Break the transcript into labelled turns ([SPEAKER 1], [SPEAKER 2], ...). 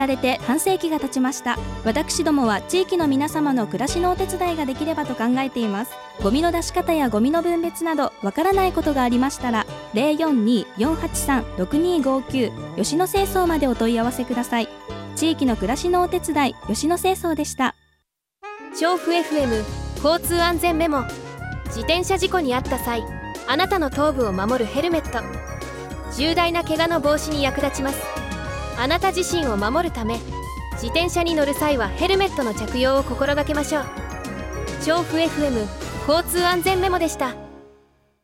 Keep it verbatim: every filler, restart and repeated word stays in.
[SPEAKER 1] られて半世紀が経ちました。私どもは地域の皆様の暮らしのお手伝いができればと考えています。ゴミの出し方やゴミの分別などわからないことがありましたら ゼロよんにー よんはちさん ろくにーごきゅう 吉野清掃までお問い合わせください。地域の暮らしのお手伝い、吉野清掃でした。
[SPEAKER 2] 調布 エフエム 交通安全メモ。自転車事故に遭った際、あなたの頭部を守るヘルメット、重大な怪我の防止に役立ちます。あなた自身を守るため、自転車に乗る際はヘルメットの着用を心がけましょう。調布 エフエム 交通安全メモでした。